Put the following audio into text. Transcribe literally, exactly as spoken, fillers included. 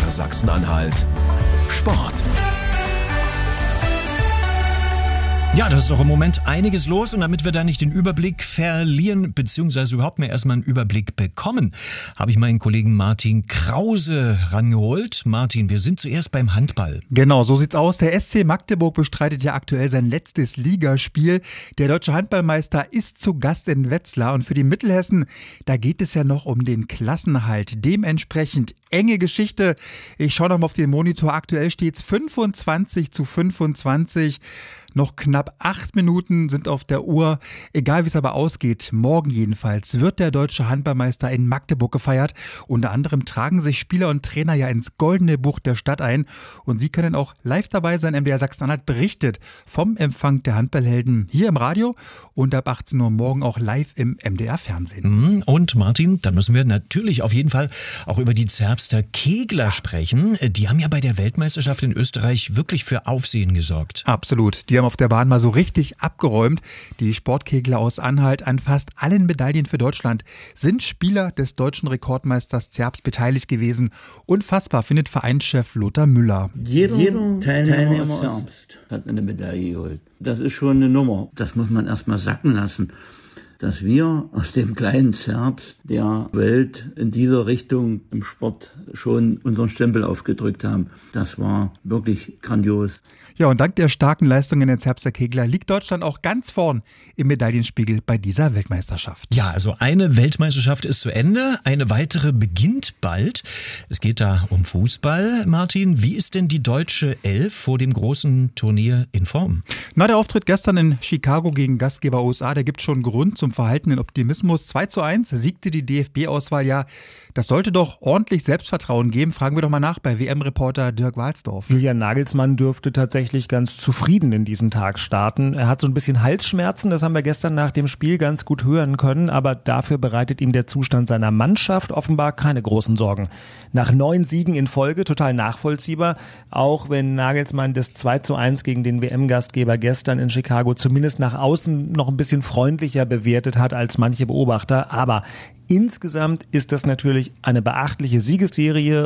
M D R Sachsen-Anhalt Sport. Ja, da ist doch im Moment einiges los und damit wir da nicht den Überblick verlieren, beziehungsweise überhaupt mehr erstmal einen Überblick bekommen, habe ich meinen Kollegen Martin Krause rangeholt. Martin, wir sind zuerst beim Handball. Genau, so sieht's aus. Der S C Magdeburg bestreitet ja aktuell sein letztes Ligaspiel. Der deutsche Handballmeister ist zu Gast in Wetzlar und für die Mittelhessen, da geht es ja noch um den Klassenerhalt. Dementsprechend enge Geschichte. Ich schaue noch mal auf den Monitor. Aktuell steht's fünfundzwanzig zu fünfundzwanzig. Noch knapp acht Minuten sind auf der Uhr. Egal wie es aber ausgeht, morgen jedenfalls wird der deutsche Handballmeister in Magdeburg gefeiert. Unter anderem tragen sich Spieler und Trainer ja ins Goldene Buch der Stadt ein. Und Sie können auch live dabei sein. M D R Sachsen-Anhalt berichtet vom Empfang der Handballhelden hier im Radio und ab achtzehn Uhr morgen auch live im M D R-Fernsehen. Und Martin, dann müssen wir natürlich auf jeden Fall auch über die Zerbster Kegler sprechen. Die haben ja bei der Weltmeisterschaft in Österreich wirklich für Aufsehen gesorgt. Absolut. Die haben auf der Bahn mal so richtig abgeräumt. Die Sportkegler aus Anhalt, an fast allen Medaillen für Deutschland sind Spieler des deutschen Rekordmeisters Zerbst beteiligt gewesen. Unfassbar, findet Vereinschef Lothar Müller. Jeder, Jeder Teilnehmer aus Zerbst hat eine Medaille geholt. Das ist schon eine Nummer. Das muss man erst mal sacken lassen, dass wir aus dem kleinen Zerbst der Welt in dieser Richtung im Sport schon unseren Stempel aufgedrückt haben. Das war wirklich grandios. Ja, und dank der starken Leistungen der Zerbster Kegler liegt Deutschland auch ganz vorn im Medaillenspiegel bei dieser Weltmeisterschaft. Ja, also eine Weltmeisterschaft ist zu Ende, eine weitere beginnt bald. Es geht da um Fußball. Martin, wie ist denn die deutsche Elf vor dem großen Turnier in Form? Na, der Auftritt gestern in Chicago gegen Gastgeber U S A, der gibt schon Grund zum verhaltenen Optimismus. zwei zu eins siegte die D F B-Auswahl ja. Das sollte doch ordentlich Selbstvertrauen geben. Fragen wir doch mal nach bei W M-Reporter Dirk Walsdorf. Julian Nagelsmann dürfte tatsächlich ganz zufrieden in diesen Tag starten. Er hat so ein bisschen Halsschmerzen, das haben wir gestern nach dem Spiel ganz gut hören können, aber dafür bereitet ihm der Zustand seiner Mannschaft offenbar keine großen Sorgen. Nach neun Siegen in Folge, total nachvollziehbar, auch wenn Nagelsmann das zwei zu eins gegen den W M-Gastgeber gestern in Chicago zumindest nach außen noch ein bisschen freundlicher bewertet hat als manche Beobachter, aber insgesamt ist das natürlich eine beachtliche Siegesserie